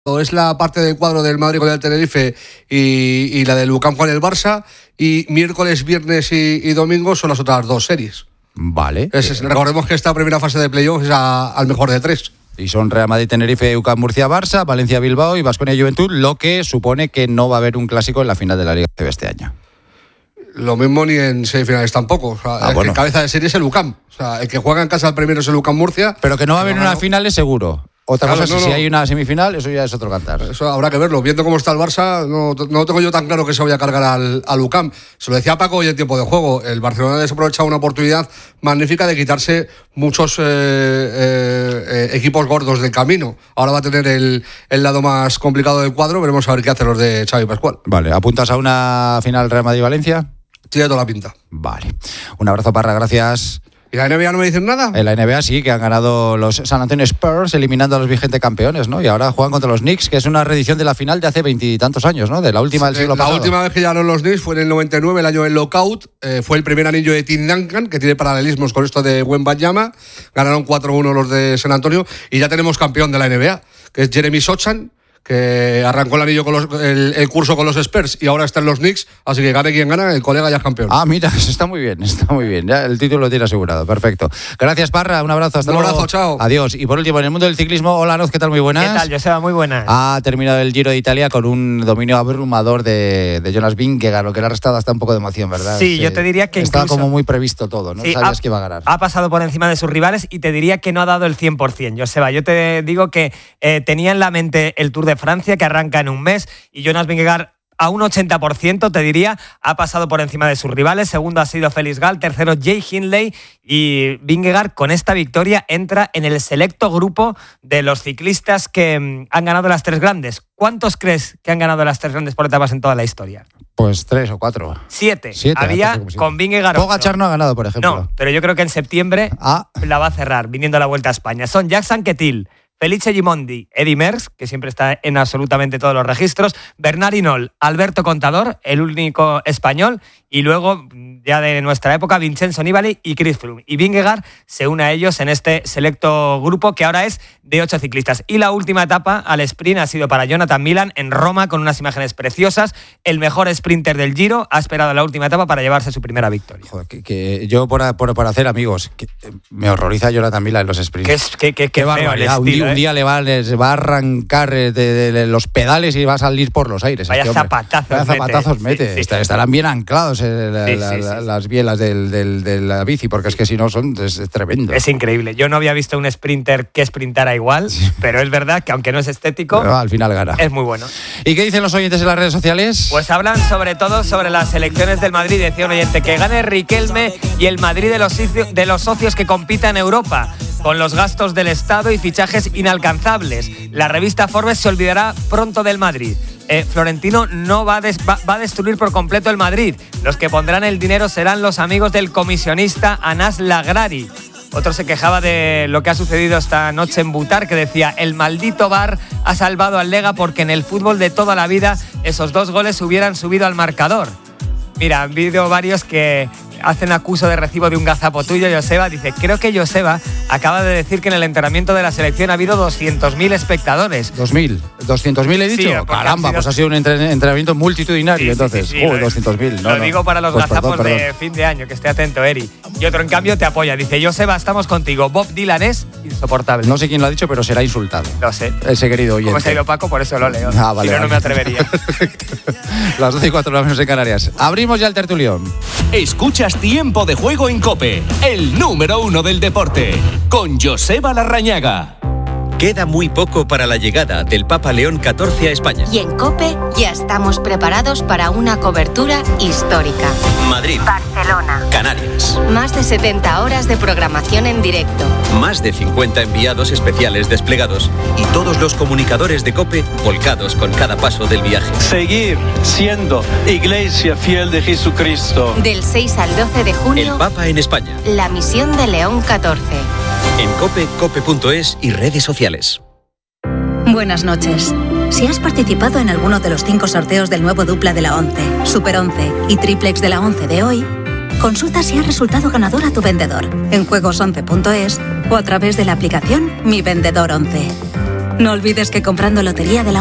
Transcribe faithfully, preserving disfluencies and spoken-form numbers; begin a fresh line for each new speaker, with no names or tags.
Es la parte del cuadro del Madrid con el Tenerife y, y la del UCAM con el Barça, y miércoles, viernes y, y domingo son las otras dos series.
Vale.
Es, es, recordemos que esta primera fase de playoff es a, al mejor de tres.
Y son Real Madrid, Tenerife, UCAM, Murcia, Barça, Valencia, Bilbao y Baskonia Juventud, lo que supone que no va a haber un clásico en la final de la Liga C B este año.
Lo mismo ni en semifinales tampoco. O sea,
ah,
el
bueno.
que cabeza de serie es el UCAM. O sea, el que juega en casa el primero es el UCAM Murcia.
Pero que no va a haber una final es seguro. Otra
claro,
cosa es
no,
si
no.
hay una semifinal, eso ya es otro cantar.
Eso habrá que verlo. Viendo cómo está el Barça, no, no tengo yo tan claro que se vaya a cargar al, al UCAM. Se lo decía Paco hoy en tiempo de juego. El Barcelona ha desaprovechado una oportunidad magnífica de quitarse muchos eh, eh, eh, equipos gordos del camino. Ahora va a tener el, el lado más complicado del cuadro. Veremos a ver qué hacen los de Xavi Pascual.
Vale, ¿apuntas a una final Real Madrid-Valencia?
Tiene toda la pinta.
Vale. Un abrazo, Parra, gracias.
¿Y la N B A no me dicen nada?
En la N B A sí, que han ganado los San Antonio Spurs, eliminando a los vigentes campeones, ¿no? Y ahora juegan contra los Knicks, que es una reedición de la final de hace veintitantos años, ¿no? De la última del siglo
la
pasado.
La última vez que llegaron los Knicks fue en el noventa y nueve, el año del lockout. Eh, fue el primer anillo de Tim Duncan, que tiene paralelismos con esto de Wembanyama. Ganaron cuatro uno los de San Antonio. Y ya tenemos campeón de la N B A, que es Jeremy Sochan, que arrancó el anillo con los, el, el curso con los Spurs y ahora está en los Knicks, así que gane quien gana, el colega ya es campeón.
Ah, mira, eso está muy bien, está muy bien. Ya el título lo tiene asegurado, perfecto. Gracias, Parra, un abrazo, hasta
un
luego.
Un abrazo, chao.
Adiós. Y por último, en el mundo del ciclismo, hola, Noz, ¿qué tal? Muy buenas.
¿Qué tal, Joseba? Muy buenas.
Ha terminado el Giro de Italia con un dominio abrumador de, de Jonas Vingegaard, lo que le ha restado hasta un poco de emoción, ¿verdad?
Sí,
sí,
yo te diría que
estaba
incluso,
como muy previsto todo, ¿no?
Sí,
Sabías
ha,
que iba a ganar.
Ha pasado por encima de sus rivales y te diría que no ha dado el cien por ciento, Joseba. Yo te digo que eh, tenía en la mente el Tour de Francia, que arranca en un mes, y Jonas Vingegaard a un ochenta por ciento, te diría, ha pasado por encima de sus rivales. Segundo ha sido Felix Gall, tercero Jay Hindley, y Vingegaard con esta victoria entra en el selecto grupo de los ciclistas que mm, han ganado las tres grandes. ¿Cuántos crees que han ganado las tres grandes por etapas en toda la historia?
Pues tres o cuatro.
Siete.
Siete
Había con Vingegaard.
Pogačar no ha ganado, por ejemplo.
No, pero yo creo que en septiembre
ah.
la va a cerrar, viniendo a la Vuelta a España. Son Jacques Anquetil, Felice Gimondi, Eddy Merckx, que siempre está en absolutamente todos los registros, Bernard Hinault, Alberto Contador, el único español, y luego, ya de nuestra época, Vincenzo Nibali y Chris Froome. Y Vingegaard se une a ellos en este selecto grupo, que ahora es de ocho ciclistas. Y la última etapa al sprint ha sido para Jonathan Milan en Roma, con unas imágenes preciosas. El mejor sprinter del Giro ha esperado la última etapa para llevarse su primera victoria.
Joder, que, que yo por, por, por hacer amigos, que, me horroriza Jonathan Milan en los sprints.
Que, es, que, que, que
Qué barbaridad. Un, día, ¿eh? un día le va, les va a arrancar de, de, de los pedales y va a salir por los aires.
Vaya
este
zapatazos
Vaya zapatazos mete. mete.
Sí, sí,
Estarán sí. bien anclados eh, la,
sí,
la,
sí, sí,
la,
sí.
las bielas del, del, de la bici, porque es que si no son es, es tremendo.
Es increíble. Yo no había visto un sprinter que sprintara igual, sí. pero es verdad que aunque no es estético,
pero al final gana.
Es muy bueno.
¿Y qué dicen los oyentes en las redes sociales?
Pues hablan sobre todo sobre las elecciones del Madrid. Decía un oyente que gane Riquelme y el Madrid de los, de los socios que compita en Europa, con los gastos del Estado y fichajes inalcanzables. La revista Forbes se olvidará pronto del Madrid. Eh, Florentino no va a, des, va, va a destruir por completo el Madrid. Los que pondrán el dinero serán los amigos del comisionista Anas Lagrari. Otro se quejaba de lo que ha sucedido esta noche en Butar, que decía: el maldito V A R ha salvado al Lega porque en el fútbol de toda la vida esos dos goles hubieran subido al marcador. Mira, han habido varios que hacen acuso de recibo de un gazapo tuyo, Joseba. Dice, creo que Joseba acaba de decir que en el entrenamiento de la selección ha habido doscientos mil espectadores.
¿dos mil? ¿doscientos mil he dicho? Sí, caramba, sido... pues ha sido un entrenamiento multitudinario, sí, entonces. Sí, sí, sí, oh, doscientos mil. No,
lo
no.
digo para los
pues
gazapos
perdón, perdón.
de fin de año, que esté atento, Eri. Y otro, en cambio, te apoya. Dice, Joseba, estamos contigo. Bob Dylan es insoportable.
No sé quién lo ha dicho, pero será insultado.
Lo sé.
Ese querido oyente.
Como se ha ido Paco, por eso lo leo.
Ah, vale,
si no,
vale.
no me atrevería.
Las doce y cuatro, las menos en Canarias. Abrimos ya el tertulión.
Escuchas Tiempo de Juego en COPE, el número uno del deporte, con Joseba Larrañaga.
Queda muy poco para la llegada del Papa León catorce a España.
Y en COPE ya estamos preparados para una cobertura histórica.
Madrid,
Barcelona,
Canarias.
Más de setenta horas de programación en directo.
Más de cincuenta enviados especiales desplegados y todos los comunicadores de COPE volcados con cada paso del viaje.
Seguir siendo Iglesia fiel de Jesucristo.
Del seis al doce de junio.
El Papa en España.
La misión de León catorce.
En COPE, cope punto es y redes sociales.
Buenas noches. Si has participado en alguno de los cinco sorteos del nuevo dupla de la once, Super once y Triplex de la once de hoy, consulta si has resultado ganador a tu vendedor en juegos once punto es o a través de la aplicación Mi Vendedor once. No olvides que comprando Lotería de la